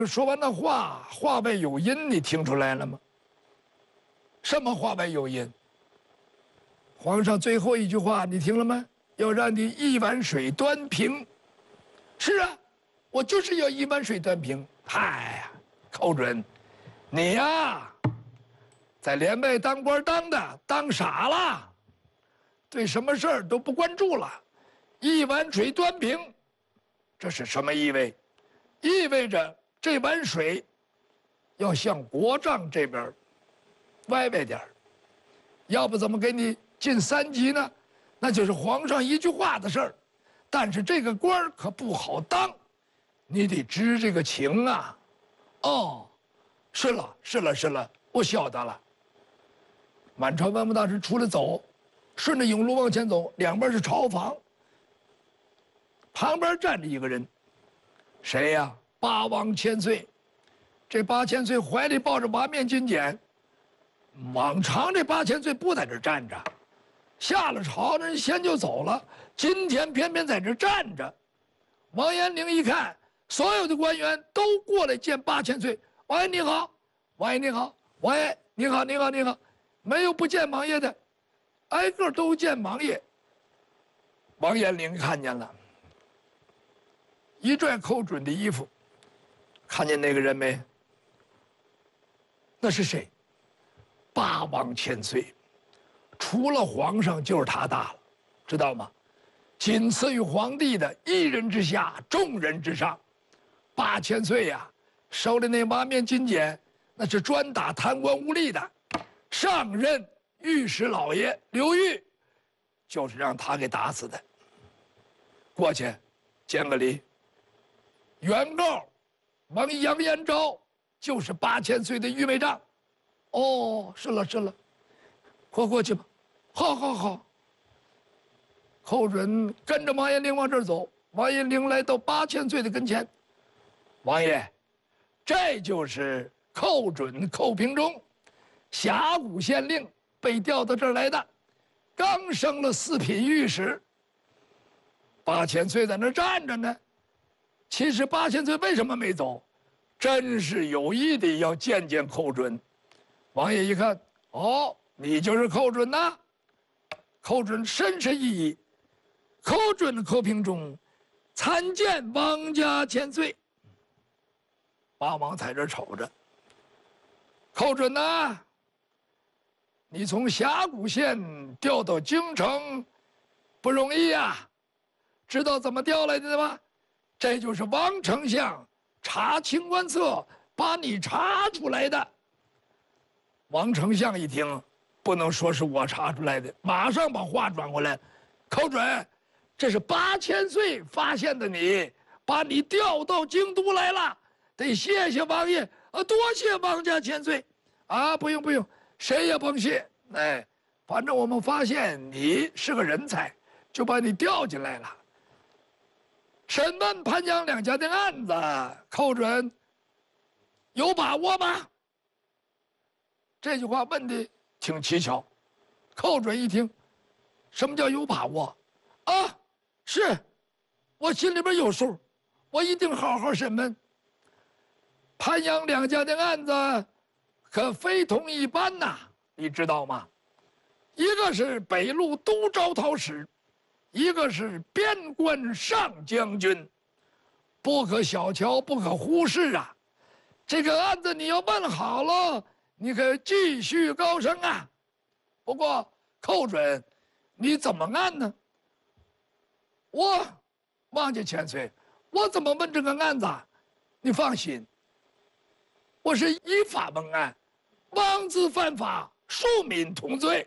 说完的话，话外有音，你听出来了吗？什么话外有音？皇上最后一句话你听了吗？要让你一碗水端平。是啊，我就是要一碗水端平。嗨呀，寇准，你呀，在连外当官当傻了，对什么事儿都不关注了。一碗水端平，这是什么意味？意味着这碗水要向国丈这边歪点儿，要不怎么给你进3级呢？那就是皇上一句话的事儿。但是这个官儿可不好当，你得知这个情啊。哦，是了，我晓得了。满朝文武大臣出来走，顺着甬路往前走，两边是朝房，旁边站着一个人，谁呀？八王千岁。这八千岁怀里抱着八面金锏，往常这八千岁不在这站着，下了朝人先就走了，今天偏偏在这站着。王延龄一看，所有的官员都过来见八千岁。王爷你好，王爷你好，王爷你好，没有不见王爷的，挨个都见王爷。王延龄看见了，一拽寇准的衣服，看见那个人没？那是谁？八王千岁，除了皇上就是他大了，知道吗？仅次于皇帝的一人之下，众人之上。八千岁呀，手里那八面金锏，那是专打贪官污吏的。上任御史老爷刘裕，就是让他给打死的。过去见个礼。原告王杨延昭就是八千岁的御梅丈。哦，是了，快过去吧。好。寇准跟着王延龄往这儿走。王延龄来到八千岁的跟前。王爷，这就是寇准寇平中，峡谷县令，被调到这儿来的，刚升了4品御史。八千岁在那儿站着呢。其实八千岁为什么没走？真是有意的要见见寇准。王爷一看，哦，你就是寇准呐。寇准深深一揖，寇准寇平中，参见王家千岁。八王在这瞅着，寇准呐，你从峡谷县调到京城不容易呀，知道怎么调来的吗？这就是王丞相查清官册把你查出来的。王丞相一听，不能说是我查出来的，马上把话转过来。寇准，这是八千岁发现的你，把你调到京都来了，得谢谢王爷啊，多谢王家千岁啊！不用，谁也甭谢。哎，反正我们发现你是个人才，就把你调进来了。审问潘阳两家的案子，寇准有把握吗？这句话问的挺蹊跷。寇准一听，什么叫有把握？啊，是，我心里边有数，我一定好好审问。潘阳两家的案子可非同一般呐，你知道吗？一个是北路都招讨使，一个是边关上将军，不可小瞧，不可忽视啊！这个案子你要办好了，你可继续高升啊！不过寇准，你怎么案呢？我王家千岁，我怎么问这个案子？你放心，我是依法问案，妄自犯法，庶民同罪。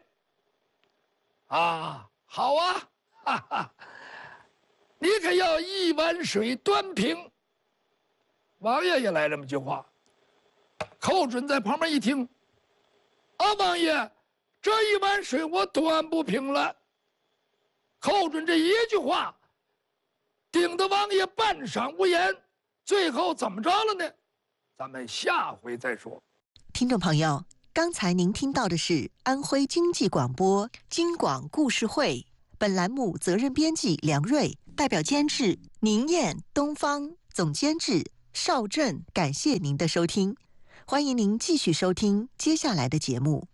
啊，好啊！哈哈，你可要一碗水端平。王爷也来这么句话。寇准在旁边一听，啊，王爷，这一碗水我端不平了。寇准这一句话，顶得王爷半晌无言。最后怎么着了呢？咱们下回再说。 听众朋友，刚才您听到的是安徽经济广播京广故事会。本栏目责任编辑梁瑞，代表监制宁燕、东方，总监制邵震，感谢您的收听，欢迎您继续收听接下来的节目。